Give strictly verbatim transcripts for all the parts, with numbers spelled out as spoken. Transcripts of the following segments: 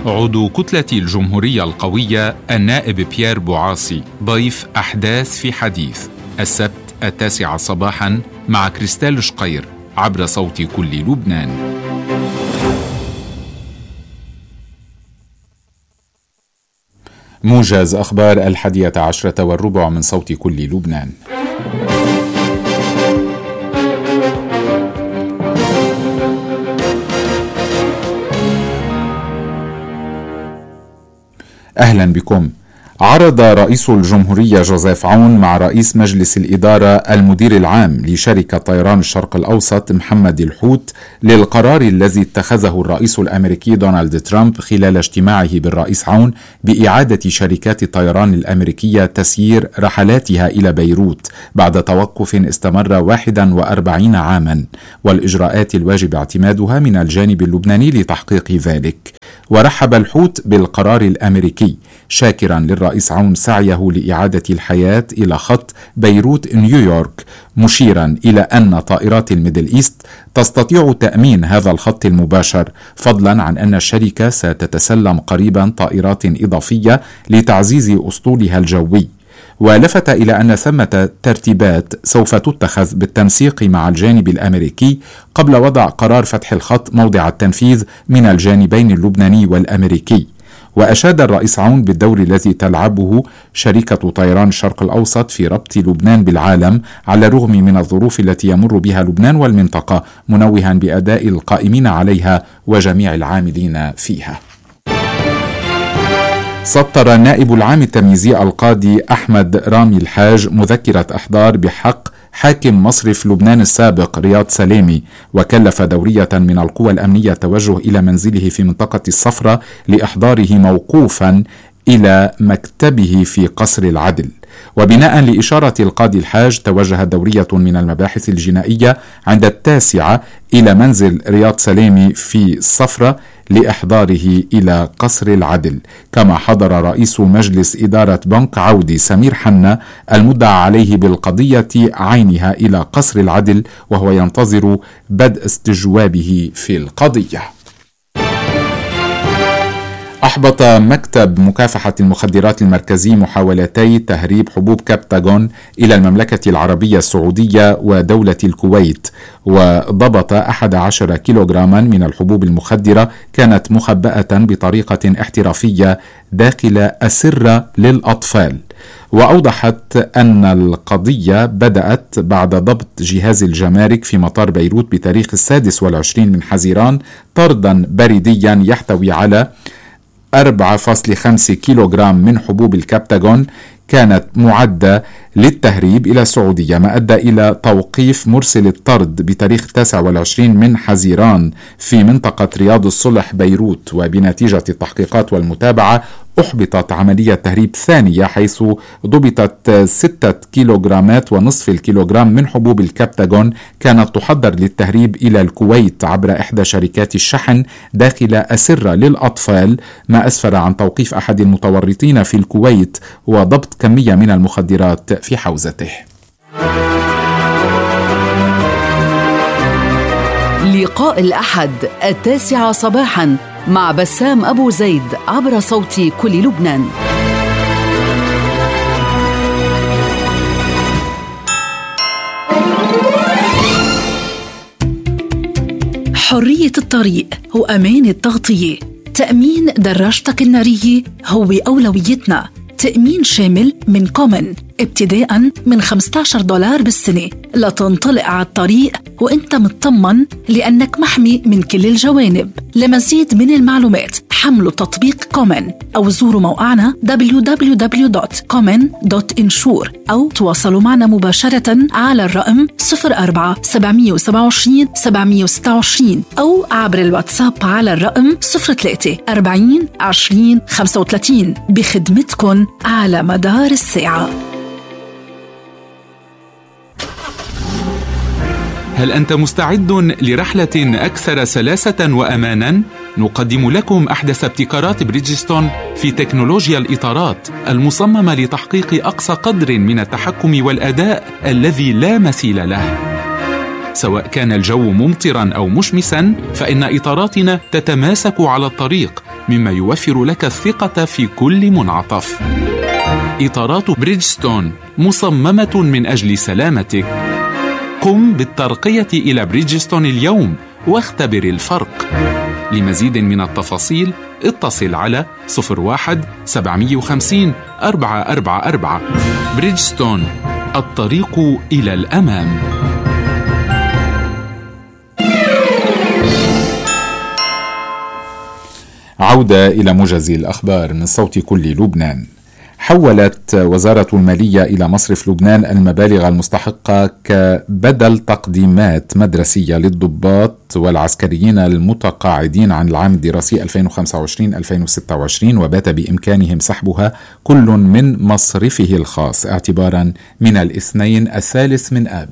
عضو كتلة الجمهورية القوية النائب بيير بوعاصي ضيف أحداث في حديث السبت التاسعة صباحا مع كريستال شقير عبر صوت كل لبنان. موجز أخبار الحادية عشرة والربع من صوت كل لبنان. أهلا بكم. عرض رئيس الجمهورية جوزيف عون مع رئيس مجلس الإدارة المدير العام لشركة طيران الشرق الأوسط محمد الحوت للقرار الذي اتخذه الرئيس الأمريكي دونالد ترامب خلال اجتماعه بالرئيس عون بإعادة شركات الطيران الأمريكية تسيير رحلاتها إلى بيروت بعد توقف استمر واحدا وأربعين عاما، والإجراءات الواجب اعتمادها من الجانب اللبناني لتحقيق ذلك. ورحب الحوت بالقرار الأمريكي شاكرا للرئيس عون سعيه لإعادة الحياة إلى خط بيروت نيويورك، مشيرا إلى أن طائرات الميدل إيست تستطيع تأمين هذا الخط المباشر، فضلا عن أن الشركة ستتسلم قريبا طائرات إضافية لتعزيز أسطولها الجوي. ولفت إلى أن ثمة ترتيبات سوف تتخذ بالتنسيق مع الجانب الأمريكي قبل وضع قرار فتح الخط موضع التنفيذ من الجانبين اللبناني والأمريكي. وأشاد الرئيس عون بالدور الذي تلعبه شركة طيران الشرق الأوسط في ربط لبنان بالعالم على الرغم من الظروف التي يمر بها لبنان والمنطقة، منوها بأداء القائمين عليها وجميع العاملين فيها. سطر النائب العام التمييزي القاضي أحمد رامي الحاج مذكرة إحضار بحق حاكم مصرف لبنان السابق رياض سلامي، وكلف دورية من القوى الأمنية التوجه إلى منزله في منطقة الصفرة لإحضاره موقوفا إلى مكتبه في قصر العدل. وبناء لإشارة القاضي الحاج توجهت دورية من المباحث الجنائية عند التاسعة إلى منزل رياض سلامي في الصفرة لإحضاره إلى قصر العدل. كما حضر رئيس مجلس إدارة بنك عودي سمير حنا المدعى عليه بالقضية عينها إلى قصر العدل، وهو ينتظر بدء استجوابه في القضية. أحبط مكتب مكافحة المخدرات المركزي محاولتي تهريب حبوب كابتاغون إلى المملكة العربية السعودية ودولة الكويت، وضبط أحد عشر كيلوغراما من الحبوب المخدرة كانت مخبأة بطريقة احترافية داخل أسرة للأطفال. وأوضحت أن القضية بدأت بعد ضبط جهاز الجمارك في مطار بيروت بتاريخ السادس والعشرين من حزيران طردا بريديا يحتوي على أربعة فاصلة خمسة كيلوغرام من حبوب الكابتاغون كانت معدة للتهريب إلى السعودية، ما أدى إلى توقيف مرسل الطرد بتاريخ التاسع والعشرين من حزيران في منطقة رياض الصلح بيروت. وبنتيجة التحقيقات والمتابعة أحبطت عملية تهريب ثانية حيث ضبطت ستة كيلوغرامات ونصف الكيلوغرام من حبوب الكابتاغون كانت تحضر للتهريب إلى الكويت عبر إحدى شركات الشحن داخل أسرة للأطفال، ما أسفر عن توقيف أحد المتورطين في الكويت وضبط كمية من المخدرات في حوزته. لقاء الأحد التاسعة صباحا مع بسام أبو زيد عبر صوت كل لبنان. حرية الطريق هو أمان التغطية. تأمين دراجتك النارية هو أولويتنا. تأمين شامل من كومن ابتداءً من خمسة عشر دولار بالسنة لتنطلق على الطريق وانت مطمن لأنك محمي من كل الجوانب. لمزيد من المعلومات حملوا تطبيق كومن أو زوروا موقعنا دبليو دبليو دبليو دوت كومن دوت انشور أو تواصلوا معنا مباشرة على الرقم صفر أربعة سبعمية وسبعة وعشرين سبعمية وستة وعشرين أو عبر الواتساب على الرقم صفر ثلاثة أربعين عشرين خمسة وثلاثين بخدمتكن على مدار الساعة. هل أنت مستعد لرحلة أكثر سلاسة وأماناً؟ نقدم لكم أحدث ابتكارات بريدجستون في تكنولوجيا الإطارات المصممة لتحقيق أقصى قدر من التحكم والأداء الذي لا مثيل له. سواء كان الجو ممطراً أو مشمساً، فإن إطاراتنا تتماسك على الطريق مما يوفر لك الثقة في كل منعطف. إطارات بريدجستون مصممة من أجل سلامتك. قم بالترقية إلى بريدجستون اليوم واختبر الفرق. لمزيد من التفاصيل اتصل على صفر واحد سبعمية وخمسين أربعة أربعة أربعة. بريدجستون، الطريق إلى الأمام. عودة إلى موجز الأخبار من صوت كل لبنان. حولت وزارة المالية إلى مصرف لبنان المبالغ المستحقة كبدل تقديمات مدرسية للضباط والعسكريين المتقاعدين عن العام الدراسي ألفين وخمسة وعشرين ألفين وستة وعشرين، وبات بإمكانهم سحبها كل من مصرفه الخاص اعتبارا من الاثنين الثالث من آب.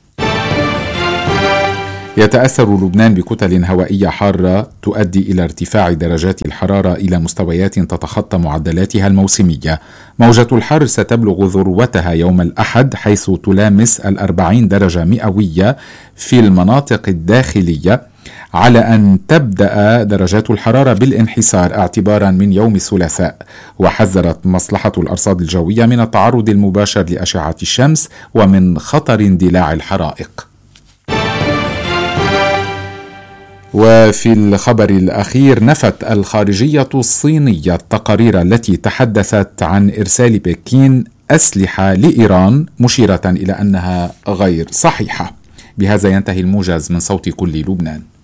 يتأثر لبنان بكتل هوائية حارة تؤدي إلى ارتفاع درجات الحرارة إلى مستويات تتخطى معدلاتها الموسمية. موجة الحر ستبلغ ذروتها يوم الأحد حيث تلامس الأربعين درجة مئوية في المناطق الداخلية، على أن تبدأ درجات الحرارة بالانحسار اعتبارا من يوم الثلاثاء. وحذرت مصلحة الأرصاد الجوية من التعرض المباشر لأشعة الشمس ومن خطر اندلاع الحرائق. وفي الخبر الأخير، نفت الخارجية الصينية التقارير التي تحدثت عن إرسال بكين أسلحة لإيران، مشيرة إلى أنها غير صحيحة. بهذا ينتهي الموجز من صوت كل لبنان.